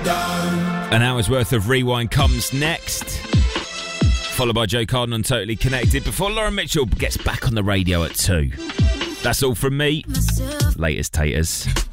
An hour's worth of Rewind comes next, followed by Joe Carden on Totally Connected, before Lauren Mitchell gets back on the radio at 2. That's all from me. Laters taters.